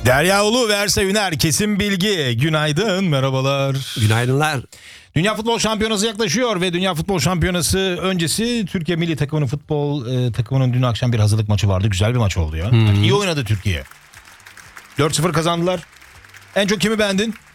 Derya Ulu ve Erse Üner, Kesin Bilgi. Günaydın, merhabalar. Günaydınlar. Dünya Futbol Şampiyonası yaklaşıyor ve Dünya Futbol Şampiyonası öncesi Türkiye Milli Takımı'nın futbol takımının dün akşam bir hazırlık maçı vardı. Güzel bir maç oldu ya. Yani iyi oynadı Türkiye. 4-0 kazandılar. En çok kimi beğendin?